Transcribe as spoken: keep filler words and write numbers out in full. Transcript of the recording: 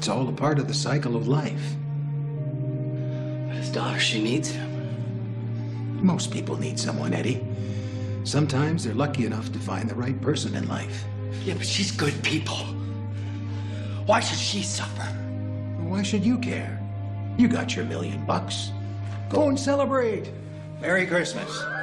It's all a part of the cycle of life. But his daughter, she needs him. Most people need someone, Eddie. Sometimes they're lucky enough to find the right person in life. Yeah, but she's good people. Why should she suffer? Why should you care? You got your million bucks. Go and celebrate. Merry Christmas.